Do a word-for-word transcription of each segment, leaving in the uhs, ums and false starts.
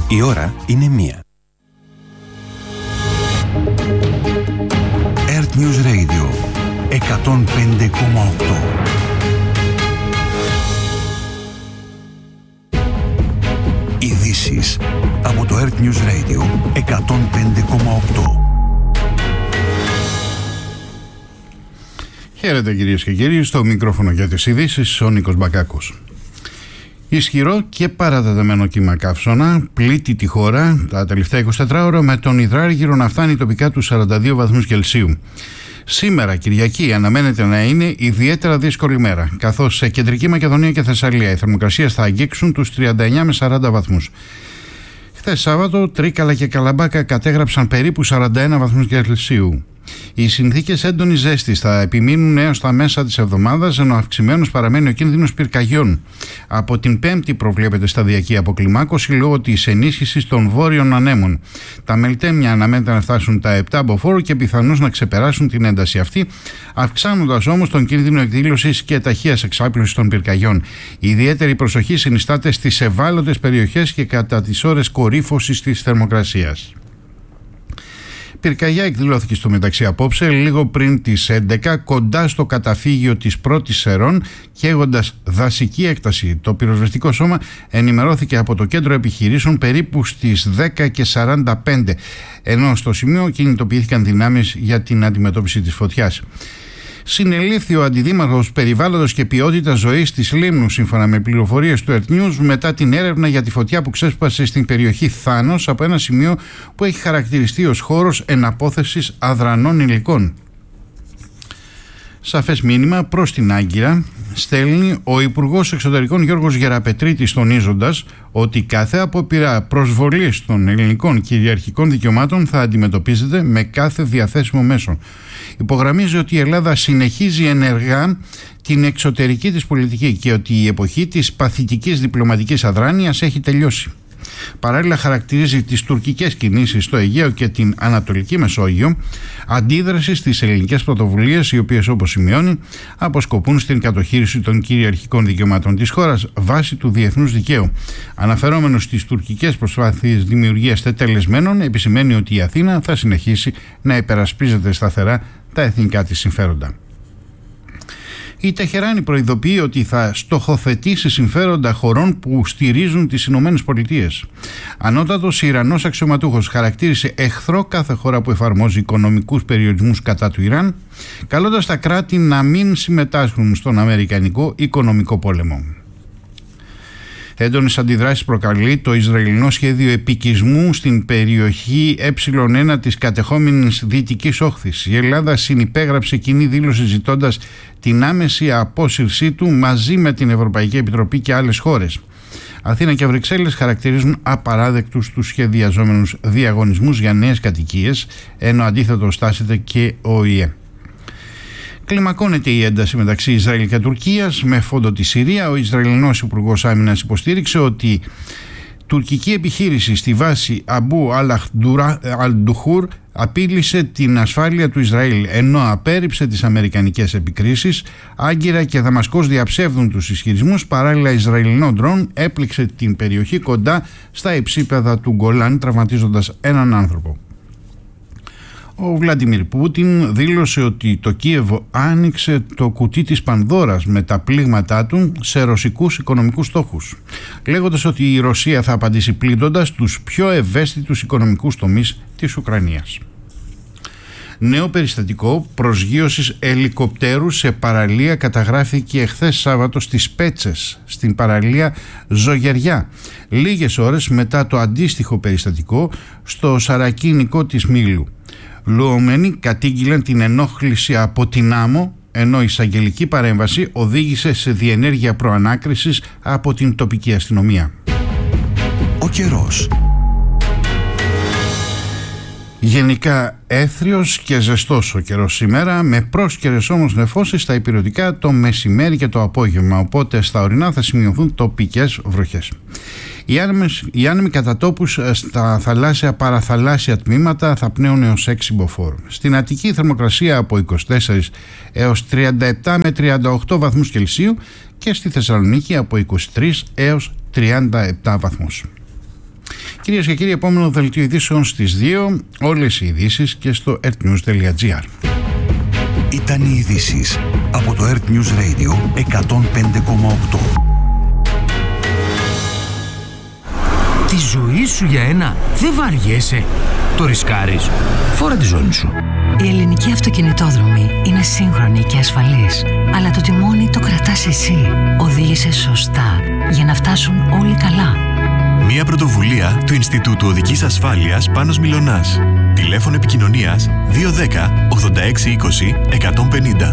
Η ώρα είναι μία. Earth News Radio εκατόν πέντε κόμμα οκτώ. Ειδήσεις από το Earth News Radio εκατόν πέντε κόμμα οκτώ. Χαίρετε κυρίες και κύριοι, στο μικρόφωνο για τις ειδήσεις ο Νίκος Μπακάκος. Ισχυρό και παρατεταμένο κύμα καύσωνα πλήττει τη χώρα τα τελευταία εικοσιτέσσερις ώρα, με τον υδράργυρο να φτάνει τοπικά τους σαράντα δύο βαθμούς Κελσίου. Σήμερα, Κυριακή, αναμένεται να είναι ιδιαίτερα δύσκολη μέρα, καθώς σε Κεντρική Μακεδονία και Θεσσαλία οι θερμοκρασίες θα αγγίξουν τους τριάντα εννέα με σαράντα βαθμούς. Χθες Σάββατο, Τρίκαλα και Καλαμπάκα κατέγραψαν περίπου σαράντα ένα βαθμούς Κελσίου. Οι συνθήκες έντονης ζέστης θα επιμείνουν έως τα μέσα της εβδομάδας, ενώ αυξημένος παραμένει ο κίνδυνος πυρκαγιών. Από την Πέμπτη προβλέπεται σταδιακή αποκλιμάκωση λόγω της ενίσχυσης των βόρειων ανέμων. Τα μελτέμια αναμένεται να φτάσουν τα επτά μποφόρ και πιθανώς να ξεπεράσουν την ένταση αυτή, αυξάνοντας όμως τον κίνδυνο εκδήλωσης και ταχείας εξάπλωσης των πυρκαγιών. Η ιδιαίτερη προσοχή συνιστάται στις ευάλωτες περιοχές και κατά τις ώρες κορύφωσης της θερμοκρασίας. Πυρκαγιά εκδηλώθηκε στο μεταξύ απόψε λίγο πριν τις έντεκα κοντά στο καταφύγιο της Πρώτης Σερών, καίγοντας δασική έκταση. Το πυροσβεστικό σώμα ενημερώθηκε από το κέντρο επιχειρήσεων περίπου στις δέκα και σαράντα πέντε, ενώ στο σημείο κινητοποιήθηκαν δυνάμεις για την αντιμετώπιση της φωτιάς. Συνελήφθη ο Αντιδήμαρχος Περιβάλλοντος και Ποιότητας Ζωής της Λίμνου, σύμφωνα με πληροφορίες του Earth News, μετά την έρευνα για τη φωτιά που ξέσπασε στην περιοχή Θάνος από ένα σημείο που έχει χαρακτηριστεί ως χώρος εναπόθεσης αδρανών υλικών. Σαφές μήνυμα προς την Άγκυρα στέλνει ο Υπουργός Εξωτερικών Γιώργος Γεραπετρίτης, τονίζοντας ότι κάθε απόπειρα προσβολής των ελληνικών κυριαρχικών δικαιωμάτων θα αντιμετωπίζεται με κάθε διαθέσιμο μέσο. Υπογραμμίζει ότι η Ελλάδα συνεχίζει ενεργά την εξωτερική της πολιτική και ότι η εποχή της παθητικής διπλωματικής αδράνειας έχει τελειώσει. Παράλληλα, χαρακτηρίζει τις τουρκικές κινήσεις στο Αιγαίο και την Ανατολική Μεσόγειο αντίδραση στις ελληνικές πρωτοβουλίες, οι οποίες, όπως σημειώνει, αποσκοπούν στην κατοχήρωση των κυριαρχικών δικαιωμάτων της χώρας βάσει του διεθνούς δικαίου. Αναφερόμενος στις τουρκικές προσπάθειες δημιουργίας τετελεσμένων, επισημαίνει ότι η Αθήνα θα συνεχίσει να υπερασπίζεται σταθερά τα εθνικά της συμφέροντα. Η Τεχεράνη προειδοποιεί ότι θα στοχοθετήσει συμφέροντα χωρών που στηρίζουν τις Ηνωμένες Πολιτείες. Ανώτατος Ιρανός αξιωματούχος χαρακτήρισε εχθρό κάθε χώρα που εφαρμόζει οικονομικούς περιορισμούς κατά του Ιράν, καλώντας τα κράτη να μην συμμετάσχουν στον αμερικανικό οικονομικό πόλεμο. Έντονες αντιδράσεις προκαλεί το Ισραηλινό σχέδιο επικισμού στην περιοχή ε ένα της κατεχόμενης Δυτικής Όχθης. Η Ελλάδα συνυπέγραψε κοινή δήλωση ζητώντας την άμεση απόσυρσή του μαζί με την Ευρωπαϊκή Επιτροπή και άλλες χώρες. Αθήνα και Βρυξέλλες χαρακτηρίζουν απαράδεκτους τους σχεδιαζόμενους διαγωνισμούς για νέες κατοικίες, ενώ αντίθετο στάσεται και ο Ο Η Ε. Κλιμακώνεται η ένταση μεταξύ Ισραήλ και Τουρκίας με φόντο τη Συρία. Ο Ισραηλινός Υπουργός Άμυνας υποστήριξε ότι τουρκική επιχείρηση στη βάση Αμπού Αλ-Ντουχούρ απείλησε την ασφάλεια του Ισραήλ, ενώ απέρριψε τις αμερικανικές επικρίσεις. Άγκυρα και Δαμασκός διαψεύδουν τους ισχυρισμούς. Παράλληλα, Ισραηλινό ντρόν έπληξε την περιοχή κοντά στα υψίπεδα του Γκολάν, τραυματίζοντας έναν άνθρωπο. Ο Βλαντιμίρ Πούτιν δήλωσε ότι το Κίεβο άνοιξε το κουτί της Πανδώρας με τα πλήγματά του σε ρωσικούς οικονομικούς στόχους, λέγοντας ότι η Ρωσία θα απαντήσει πλήττοντας τους πιο ευαίσθητους οικονομικούς τομείς της Ουκρανίας. Νέο περιστατικό προσγείωσης ελικοπτέρου σε παραλία καταγράφηκε εχθές Σάββατο στις Πέτσες, στην παραλία Ζωγεριά, λίγες ώρες μετά το αντίστοιχο περιστατικό στο σαρακίνικο της Μήλου. Λουωμένοι κατήγγειλαν την ενόχληση από την άμμο, ενώ η εισαγγελική παρέμβαση οδήγησε σε διενέργεια προανάκρισης από την τοπική αστυνομία. Ο καιρός. Γενικά έθριος και ζεστός ο καιρός σήμερα, με πρόσκαιρες όμως νεφώσεις στα ηπειρωτικά το μεσημέρι και το απόγευμα, οπότε στα ορεινά θα σημειωθούν τοπικές βροχές. Οι άνεμοι, οι άνεμοι κατά τόπους στα θαλάσσια παραθαλάσσια τμήματα θα πνέουν έως έξι μποφόρ. Στην Αττική η θερμοκρασία από είκοσι τέσσερα έως τριάντα επτά με τριάντα οκτώ βαθμούς Κελσίου και στη Θεσσαλονίκη από είκοσι τρία έως τριάντα επτά βαθμούς. Κυρίες και κύριοι, επόμενο δελτίο ειδήσεων στις δύο. Όλες οι ειδήσεις και στο ertnews τελεία gr. Ήταν οι ειδήσεις από το Earth News Radio εκατόν πέντε κόμμα οκτώ. Τη ζωή σου για ένα δεν βαριέσαι. Το ρισκάρεις. Φόρα τη ζώνη σου. Η ελληνική αυτοκινητόδρομη είναι σύγχρονη και ασφαλής, αλλά το τιμόνι το κρατάς εσύ. Οδήγησε σωστά για να φτάσουν όλοι καλά. Μια πρωτοβουλία του Ινστιτούτου Οδικής Ασφάλειας Πάνος Μιλωνάς. Τηλέφωνο επικοινωνίας δύο ένα μηδέν ογδόντα έξι είκοσι εκατόν πενήντα.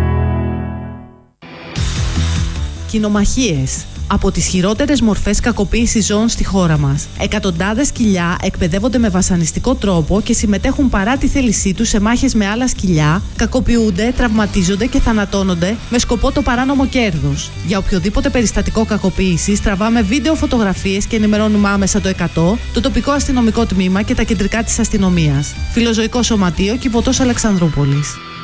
Κοινομαχίες. Από τις χειρότερες μορφές κακοποίησης ζώων στη χώρα μας. Εκατοντάδες σκυλιά εκπαιδεύονται με βασανιστικό τρόπο και συμμετέχουν παρά τη θέλησή τους σε μάχες με άλλα σκυλιά, κακοποιούνται, τραυματίζονται και θανατώνονται με σκοπό το παράνομο κέρδος. Για οποιοδήποτε περιστατικό κακοποίησης τραβάμε βίντεο, φωτογραφίες και ενημερώνουμε άμεσα το εκατό, το τοπικό αστυνομικό τμήμα και τα κεντρικά της αστυνομίας. Φιλοζωικό Σωματείο, Κιβωτός Αλεξανδρούπολης.